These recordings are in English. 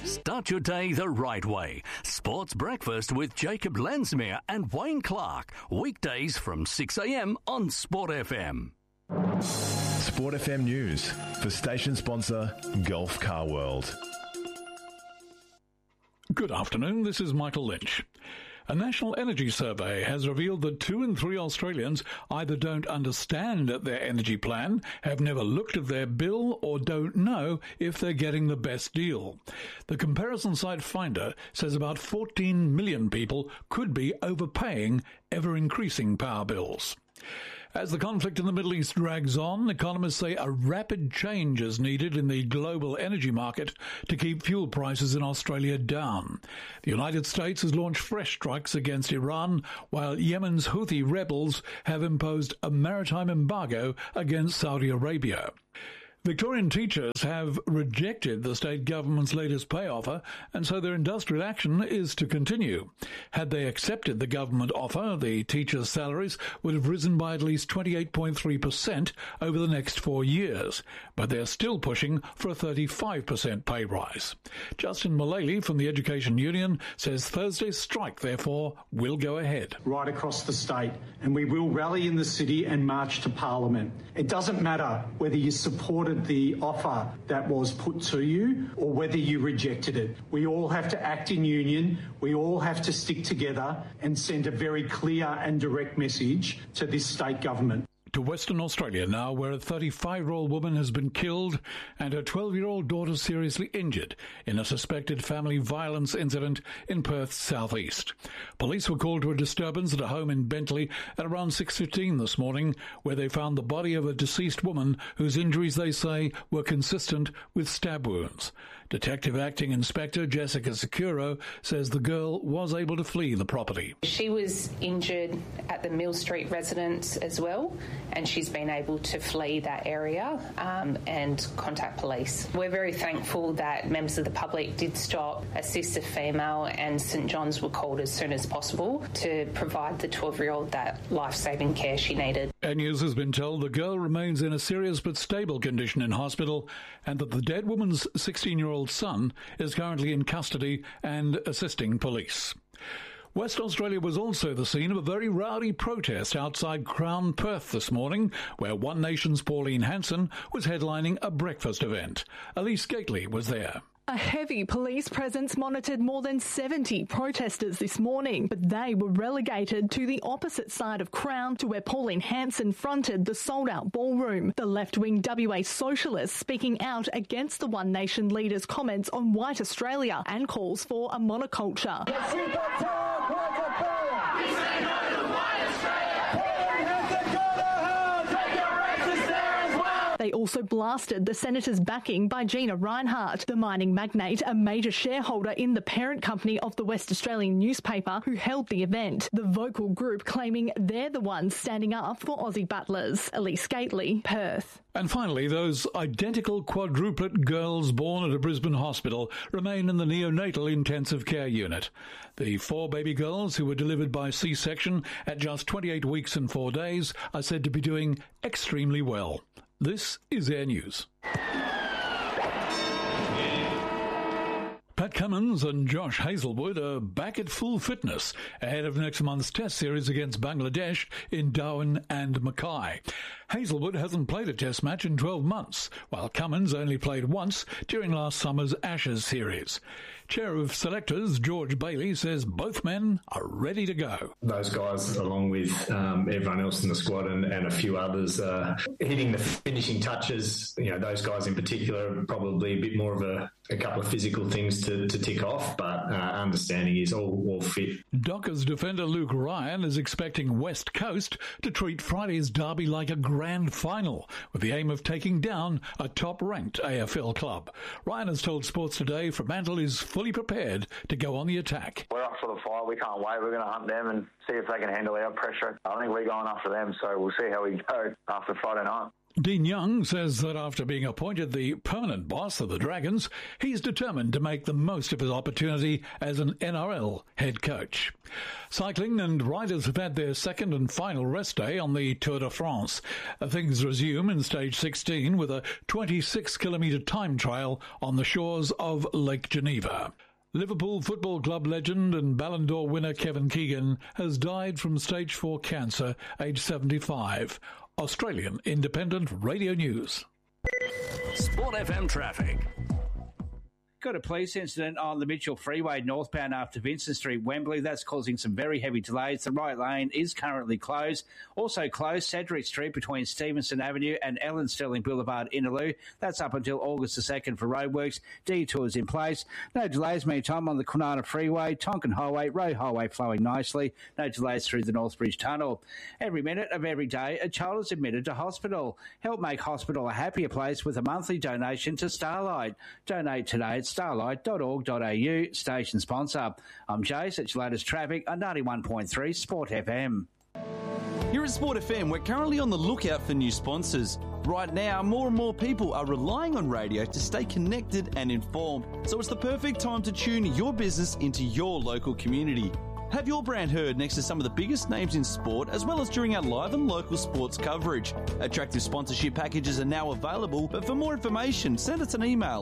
Start your day the right way. Sports Breakfast with Jacob Lensmere and Wayne Clark. Weekdays from 6 a.m. on Sport FM. Sport FM News for station sponsor Gulf Car World. Good afternoon, this is Michael Lynch. A national energy survey has revealed that 2 in 3 Australians either don't understand their energy plan, have never looked at their bill, or don't know if they're getting the best deal. The comparison site Finder says about 14 million people could be overpaying ever-increasing power bills. As the conflict in the Middle East drags on, economists say a rapid change is needed in the global energy market to keep fuel prices in Australia down. The United States has launched fresh strikes against Iran, while Yemen's Houthi rebels have imposed a maritime embargo against Saudi Arabia. Victorian teachers have rejected the state government's latest pay offer, and so their industrial action is to continue. Had they accepted the government offer, the teachers' salaries would have risen by at least 28.3% over the next 4 years, but they're still pushing for a 35% pay rise. Justin Mullally from the Education Union says Thursday's strike, therefore, will go ahead. Right across the state, and we will rally in the city and march to Parliament. It doesn't matter whether you supported the offer that was put to you or whether you rejected it. We all have to act in union. We all have to stick together and send a very clear and direct message to this state government. To Western Australia now, where a 35-year-old woman has been killed and her 12-year-old daughter seriously injured in a suspected family violence incident in Perth's southeast. Police were called to a disturbance at a home in Bentley at around 6:15 this morning, where they found the body of a deceased woman whose injuries, they say, were consistent with stab wounds. Detective Acting Inspector Jessica Securo says the girl was able to flee the property. She was injured at the Mill Street residence as well, and she's been able to flee that area and contact police. We're very thankful that members of the public did stop, assist the female, and St John's were called as soon as possible to provide the 12-year-old that life-saving care she needed. News has been told the girl remains in a serious but stable condition in hospital, and that the dead woman's 16-year-old son is currently in custody and assisting police. West Australia was also the scene of a very rowdy protest outside Crown Perth this morning, where One Nation's Pauline Hanson was headlining a breakfast event. Elise Gately was there. A heavy police presence monitored more than 70 protesters this morning, but they were relegated to the opposite side of Crown, to where Pauline Hanson fronted the sold-out ballroom. The left-wing WA socialists speaking out against the One Nation leader's comments on white Australia and calls for a monoculture. They also blasted the senator's backing by Gina Rinehart, the mining magnate, a major shareholder in the parent company of the West Australian newspaper, who held the event. The vocal group claiming they're the ones standing up for Aussie butlers. Elise Gately, Perth. And finally, those identical quadruplet girls born at a Brisbane hospital remain in the neonatal intensive care unit. The 4 baby girls who were delivered by C-section at just 28 weeks and 4 days are said to be doing extremely well. This is Air News. Pat Cummins and Josh Hazlewood are back at full fitness ahead of next month's Test series against Bangladesh in Darwin and Mackay. Hazlewood hasn't played a Test match in 12 months, while Cummins only played once during last summer's Ashes series. Chair of Selectors George Bailey says both men are ready to go. Those guys, along with everyone else in the squad and a few others, hitting the finishing touches. You know, those guys in particular are probably a bit more of a couple of physical things to tick off, but understanding is all fit. Dockers defender Luke Ryan is expecting West Coast to treat Friday's derby like a grand final, with the aim of taking down a top-ranked AFL club. Ryan has told Sports Today Fremantle is fully prepared to go on the attack. We're up for the fight. We can't wait. We're going to hunt them and see if they can handle our pressure. I think we're going after them, so we'll see how we go after Friday night. Dean Young says that after being appointed the permanent boss of the Dragons, he's determined to make the most of his opportunity as an NRL head coach. Cycling and riders have had their second and final rest day on the Tour de France. Things resume in stage 16 with a 26-kilometre time trial on the shores of Lake Geneva. Liverpool Football Club legend and Ballon d'Or winner Kevin Keegan has died from stage 4 cancer, aged 75. Australian Independent Radio News. Sport FM traffic. Got a police incident on the Mitchell Freeway northbound after Vincent Street, Wembley. That's causing some very heavy delays. The right lane is currently closed. Also closed, Cedric Street between Stevenson Avenue and Ellen Sterling Boulevard, Innaloo. That's up until August the 2nd for roadworks. Detours in place. No delays meantime on the Kwinana Freeway, Tonkin Highway, Road Highway flowing nicely. No delays through the Northbridge Tunnel. Every minute of every day, a child is admitted to hospital. Help make hospital a happier place with a monthly donation to Starlight. Donate today at starlight.org.au, station sponsor. I'm Jace, it's your latest traffic on 91.3 Sport FM. Here at Sport FM, we're currently on the lookout for new sponsors. Right now, more and more people are relying on radio to stay connected and informed, so it's the perfect time to tune your business into your local community. Have your brand heard next to some of the biggest names in sport, as well as during our live and local sports coverage. Attractive sponsorship packages are now available, but for more information, send us an email,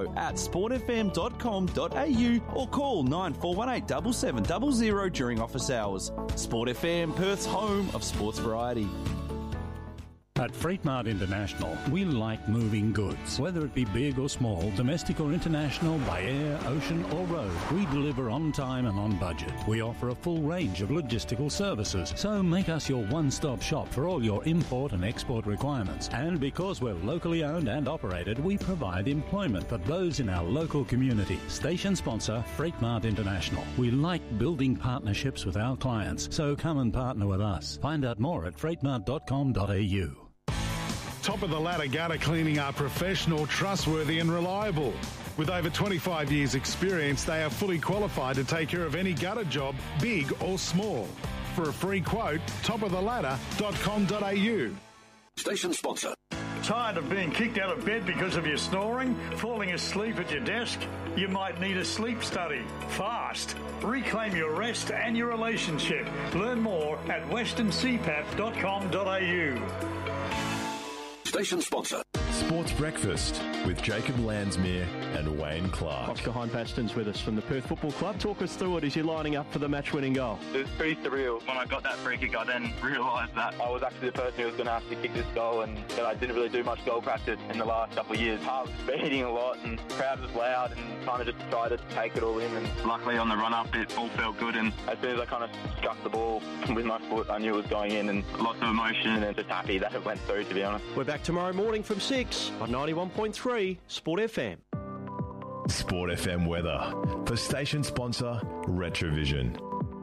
info@sportfm.com.au or call 9418 7700 during office hours. Sport FM, Perth's home of sports variety. At Freightmart International, we like moving goods. Whether it be big or small, domestic or international, by air, ocean or road, we deliver on time and on budget. We offer a full range of logistical services, so make us your one-stop shop for all your import and export requirements. And because we're locally owned and operated, we provide employment for those in our local community. Station sponsor, Freightmart International. We like building partnerships with our clients, so come and partner with us. Find out more at freightmart.com.au. Top of the ladder gutter cleaning are professional, trustworthy and reliable. With over 25 years experience, they are fully qualified to take care of any gutter job, big or small. For a free quote, topoftheladder.com.au. Station sponsor. Tired of being kicked out of bed because of your snoring? Falling asleep at your desk? You might need a sleep study. Fast. Reclaim your rest and your relationship. Learn more at westerncpap.com.au. Station sponsor. Sports Breakfast with Jacob Landsmere and Wayne Clark. Oscar Hine-Paston's with us from the Perth Football Club. Talk us through it as you're lining up for the match-winning goal. It was pretty surreal. When I got that free kick, I then realised that I was actually the person who was going to have to kick this goal, and I didn't really do much goal practice in the last couple of years. Heart was beating a lot, and the crowd was loud, and kind of just tried to take it all in. And luckily on the run-up, it all felt good, and as soon as I kind of struck the ball with my foot, I knew it was going in, and lots of emotion, and just happy that it went through, to be honest. We're back tomorrow morning from 6 on 91.3 Sport FM. Sport FM weather for station sponsor Retrovision.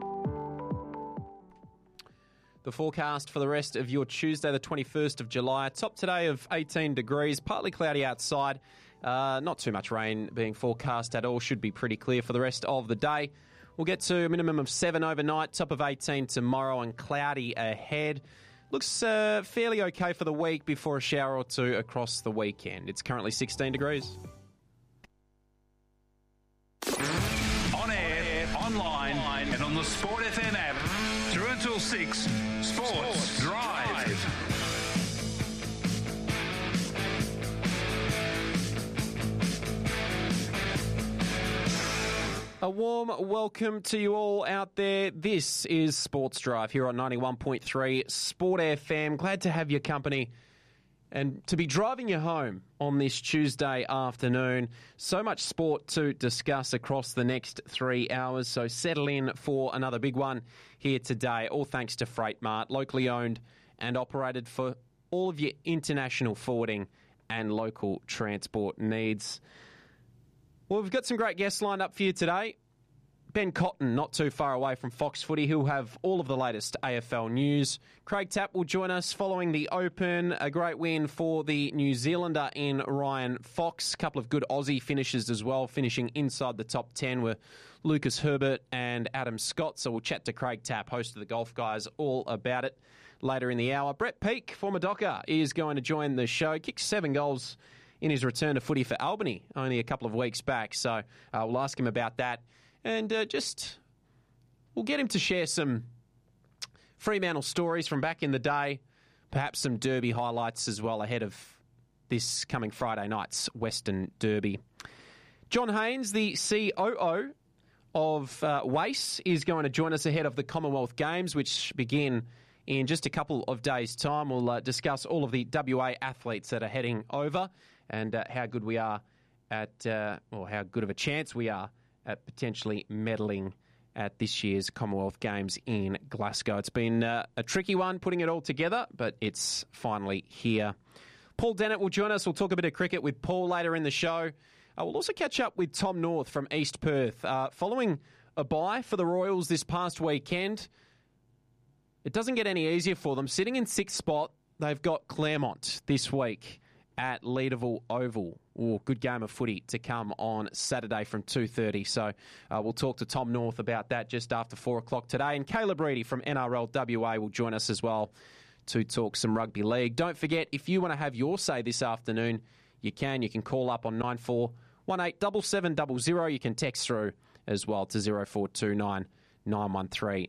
The forecast for the rest of your Tuesday, the 21st of July. Top today of 18 degrees, partly cloudy outside. Not too much rain being forecast at all. Should be pretty clear for the rest of the day. We'll get to a minimum of 7 overnight, top of 18 tomorrow and cloudy ahead. Looks fairly okay for the week before a shower or two across the weekend. It's currently 16 degrees. On air, online, and on the Sport FM app. Through until 6, Sports Drive. A warm welcome to you all out there. This is Sports Drive here on 91.3 Sport FM. Glad to have your company and to be driving you home on this Tuesday afternoon. So much sport to discuss across the next 3 hours, so settle in for another big one here today. All thanks to Freightmart, locally owned and operated for all of your international forwarding and local transport needs. Well, we've got some great guests lined up for you today. Ben Cotton, not too far away from Fox Footy, who'll have all of the latest AFL news. Craig Tapp will join us following the Open. A great win for the New Zealander in Ryan Fox. A couple of good Aussie finishes as well, finishing inside the top 10 were Lucas Herbert and Adam Scott. So we'll chat to Craig Tapp, host of the Golf Guys, all about it. later in the hour. Brett Peake, former Docker, is going to join the show. Kicked 7 goals in his return to footy for Albany only a couple of weeks back. So we'll ask him about that. And we'll get him to share some Fremantle stories from back in the day, perhaps some Derby highlights as well ahead of this coming Friday night's Western Derby. John Haynes, the COO of WACE, is going to join us ahead of the Commonwealth Games, which begin in just a couple of days' time. We'll discuss all of the WA athletes that are heading over and how good we are at, or how good of a chance we are at potentially medaling at this year's Commonwealth Games in Glasgow. It's been a tricky one putting it all together, but it's finally here. Paul Dennett will join us. We'll talk a bit of cricket with Paul later in the show. We'll also catch up with Tom North from East Perth. Following a bye for the Royals this past weekend, it doesn't get any easier for them. Sitting in 6th spot, they've got Claremont this week at Leederville Oval. Good game of footy to come on Saturday from 2:30. So we'll talk to Tom North about that just after 4 o'clock today. And Caleb Reedy from NRL WA will join us as well to talk some rugby league. Don't forget, if you want to have your say this afternoon, you can. You can call up on 9418 7700. You can text through as well to 0429 913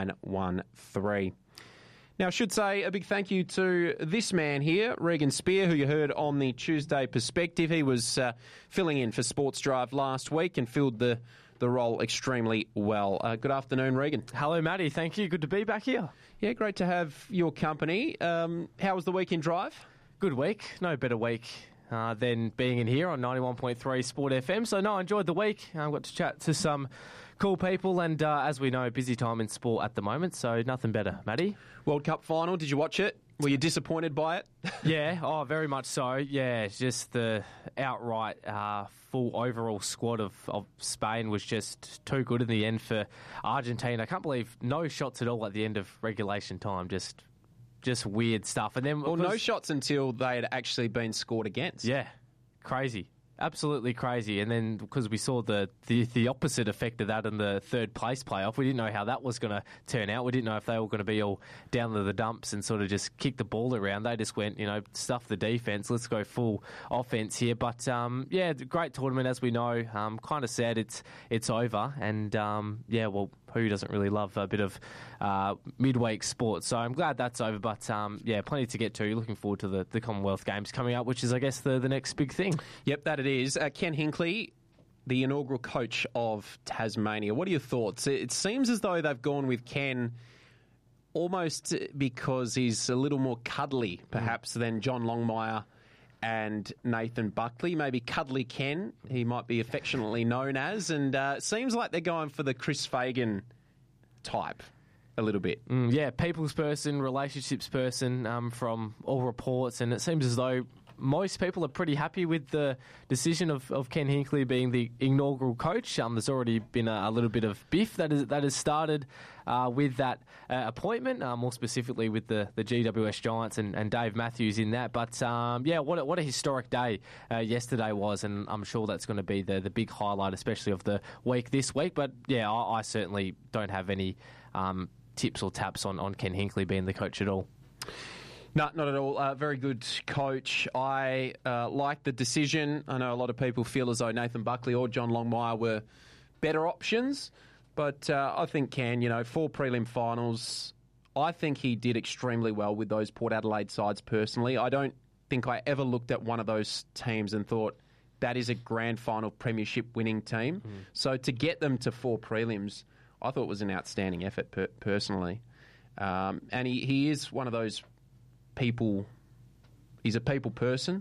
913. Now, I should say a big thank you to this man here, Regan Spear, who you heard on the Tuesday Perspective. He was filling in for Sports Drive last week and filled the role extremely well. Good afternoon, Regan. Hello, Matty. Thank you. Good to be back here. Yeah, great to have your company. How was the weekend drive? Good week. No better week than being in here on 91.3 Sport FM. So, no, I enjoyed the week. I got to chat to some cool people and, as we know, busy time in sport at the moment, so nothing better. Matty? World Cup final, did you watch it? Were you disappointed by it? Yeah, very much so. Yeah, just the outright full overall squad of Spain was just too good in the end for Argentina. I can't believe no shots at all at the end of regulation time. Just weird stuff. And then no shots until they had actually been scored against. Yeah, crazy. Absolutely crazy. And then because we saw the opposite effect of that in the third place playoff, we didn't know how that was going to turn out. We didn't know if they were going to be all down to the dumps and sort of just kick the ball around. They just went, stuff the defence. Let's go full offence here. But, yeah, great tournament, as we know. Kind of sad it's over. And, who doesn't really love a bit of midweek sport? So I'm glad that's over. But, plenty to get to. Looking forward to the Commonwealth Games coming up, which is, I guess, the next big thing. Yep, that it is. Ken Hinkley, the inaugural coach of Tasmania. What are your thoughts? It seems as though they've gone with Ken almost because he's a little more cuddly, perhaps, than John Longmire and Nathan Buckley. Maybe Cuddly Ken, he might be affectionately known as. And it seems like they're going for the Chris Fagan type a little bit. Yeah, people's person, relationships person from all reports. And it seems as though most people are pretty happy with the decision of Ken Hinkley being the inaugural coach. There's already been a little bit of biff that has started with that appointment, more specifically with the GWS Giants and Dave Matthews in that. But, what a historic day yesterday was, and I'm sure that's going to be the big highlight, especially of the week this week. But, yeah, I certainly don't have any tips or taps on Ken Hinkley being the coach at all. No, not at all. Very good coach. I like the decision. I know a lot of people feel as though Nathan Buckley or John Longmire were better options, but I think Ken, 4 prelim finals, I think he did extremely well with those Port Adelaide sides personally. I don't think I ever looked at one of those teams and thought that is a grand final premiership winning team. So to get them to 4 prelims, I thought was an outstanding effort personally. And he is one of those people. He's a people person.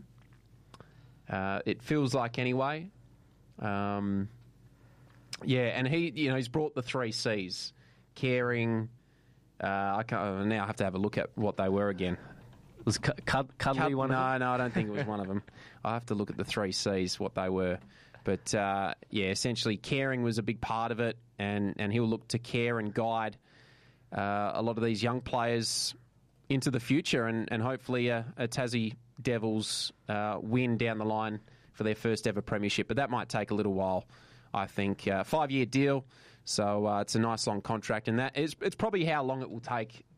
It feels like anyway. And he, he's brought the 3 C's: caring. I now have to have a look at what they were again. Was cuddly one? No, I don't think it was one of them. I have to look at the 3 C's, what they were. But essentially, caring was a big part of it, and he'll look to care and guide a lot of these young players into the future, and hopefully a Tassie Devils win down the line for their first ever premiership. But that might take a little while, I think. 5-year deal, so it's a nice long contract, and it's probably how long it will take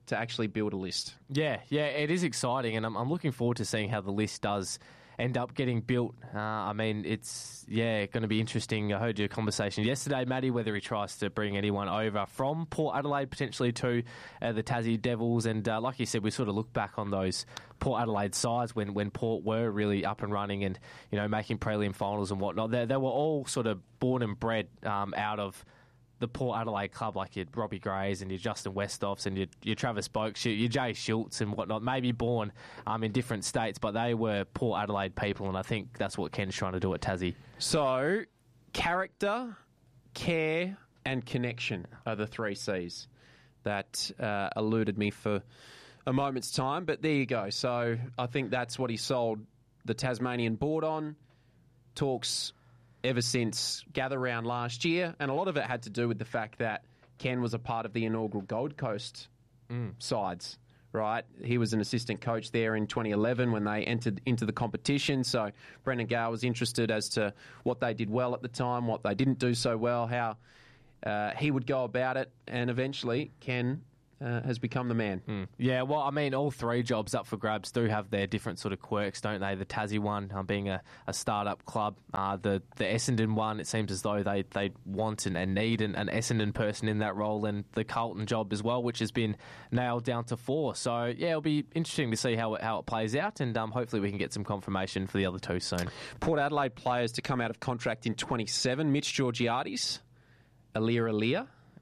to actually build a list. Yeah, it is exciting, and I'm looking forward to seeing how the list does end up getting built. I mean, it's, going to be interesting. I heard your conversation yesterday, Matty, whether he tries to bring anyone over from Port Adelaide, potentially to the Tassie Devils. And like you said, we sort of look back on those Port Adelaide sides when Port were really up and running and, making prelim finals and whatnot. They were all sort of born and bred out of the Port Adelaide club, like your Robbie Grays and your Justin Westhoffs and your Travis Boakes, your Jay Schultz and whatnot, maybe born in different states, but they were Port Adelaide people, and I think that's what Ken's trying to do at Tassie. So, character, care and connection are the 3 C's that eluded me for a moment's time, but there you go. So, I think that's what he sold the Tasmanian board on. Talks ever since Gather Round last year, and a lot of it had to do with the fact that Ken was a part of the inaugural Gold Coast sides, right? He was an assistant coach there in 2011 when they entered into the competition, so Brendan Gale was interested as to what they did well at the time, what they didn't do so well, how he would go about it, and eventually Ken has become the man. Yeah, well, I mean, all 3 jobs up for grabs do have their different sort of quirks, don't they? The Tassie one being a start-up club. The Essendon one, it seems as though they want and need an Essendon person in that role, and the Carlton job as well, which has been nailed down to 4. So, yeah, it'll be interesting to see how it plays out, and hopefully we can get some confirmation for the other 2 soon. Port Adelaide players to come out of contract in 27, Mitch Georgiades, Alia.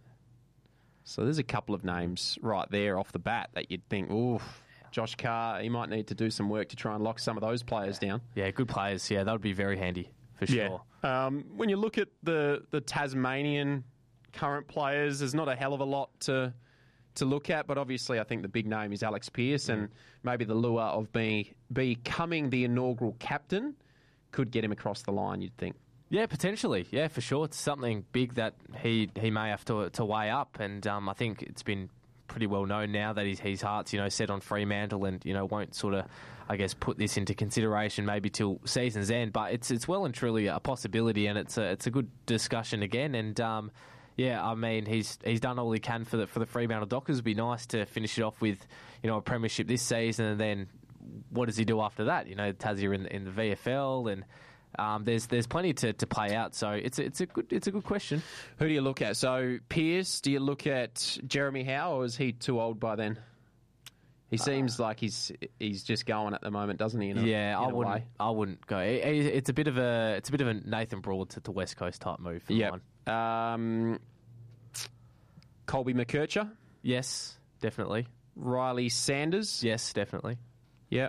So there's a couple of names right there off the bat that you'd think, ooh, Josh Carr, he might need to do some work to try and lock some of those players down. Yeah, good players. Yeah, that would be very handy for sure. Yeah. When you look at the Tasmanian current players, there's not a hell of a lot to look at, but obviously I think the big name is Alex Pearce, and maybe the lure of becoming the inaugural captain could get him across the line, you'd think. Yeah, potentially. Yeah, for sure. It's something big that he may have to weigh up, and I think it's been pretty well known now that his heart's set on Fremantle, and won't sort of, I guess, put this into consideration maybe till season's end. But it's well and truly a possibility, and it's a good discussion again. And I mean, he's done all he can for the Fremantle Dockers. It'd be nice to finish it off with a premiership this season, and then what does he do after that? Tassie are in the VFL, and there's plenty to play out, so it's a good question. Who do you look at? So Pearce, do you look at Jeremy Howe, or is he too old by then? He seems like he's just going at the moment, doesn't he? I wouldn't go. It's a bit of a Nathan Broad to West Coast type move. Yeah. Colby McKercher? Yes, definitely. Riley Sanders? Yes, definitely. Yeah.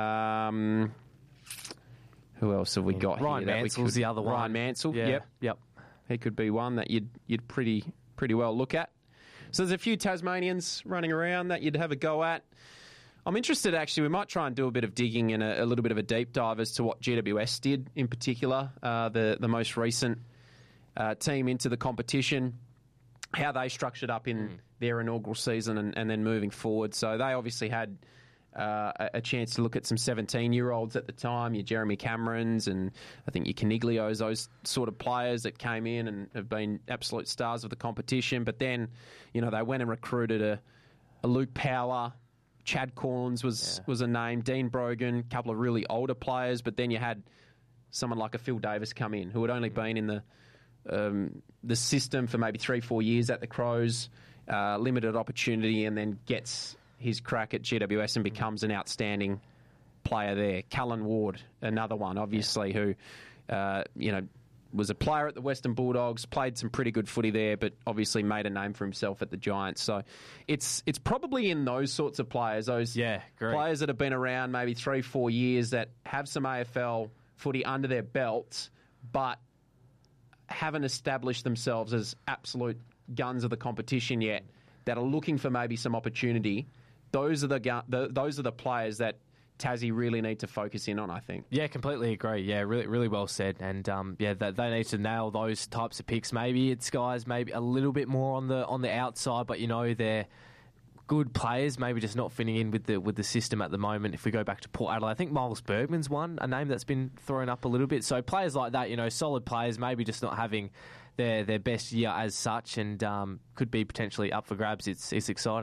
Who else have we got Ryan here? Mansell's the other one. Ryan Mansell, yeah. Yep. He could be one that you'd pretty well look at. So there's a few Tasmanians running around that you'd have a go at. I'm interested, actually, we might try and do a bit of digging and a little bit of a deep dive as to what GWS did in particular, the most recent team into the competition, how they structured up in their inaugural season and then moving forward. So they obviously had a chance to look at some 17-year-olds at the time, your Jeremy Camerons and I think your Caniglios, those sort of players that came in and have been absolute stars of the competition. But then, they went and recruited a Luke Power, Chad Corns was a name, Dean Brogan, a couple of really older players. But then you had someone like a Phil Davis come in who had only been in the system for maybe 3-4 years at the Crows, limited opportunity, and then gets his crack at GWS and becomes an outstanding player there. Cullen Ward, another one, obviously, who, was a player at the Western Bulldogs, played some pretty good footy there, but obviously made a name for himself at the Giants. So it's probably in those sorts of players, those players that have been around maybe 3-4 years that have some AFL footy under their belts, but haven't established themselves as absolute guns of the competition yet, that are looking for maybe some opportunity. Those are the players that Tassie really need to focus in on, I think. Yeah, completely agree. Yeah, really, really well said. And they need to nail those types of picks. Maybe it's guys maybe a little bit more on the outside, but they're good players. Maybe just not fitting in with the system at the moment. If we go back to Port Adelaide, I think Miles Bergman's a name that's been thrown up a little bit. So players like that, solid players, maybe just not having their best year as such, and could be potentially up for grabs. It's exciting.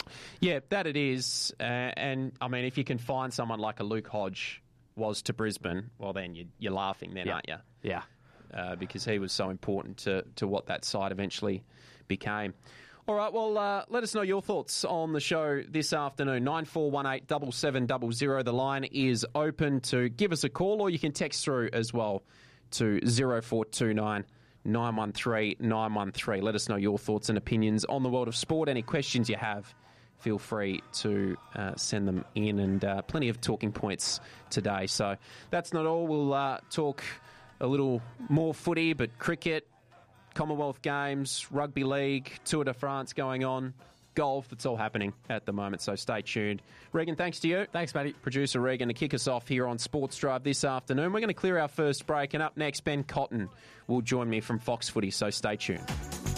Yeah, that it is. And, I mean, if you can find someone like a Luke Hodge was to Brisbane, well, then you're laughing then, aren't you? Yeah. Because he was so important to what that side eventually became. All right, well, let us know your thoughts on the show this afternoon. 9418 7700. The line is open to give us a call, or you can text through as well to 0429 913 913. Let us know your thoughts and opinions on the world of sport. Any questions you have, feel free to send them in, and plenty of talking points today. So that's not all. We'll talk a little more footy, but cricket, Commonwealth Games, Rugby League, Tour de France going on, golf, it's all happening at the moment, so stay tuned. Regan, thanks to you. Thanks, Matty. Producer Regan, to kick us off here on Sports Drive this afternoon. We're going to clear our first break, and up next, Ben Cotton will join me from Fox Footy, so stay tuned.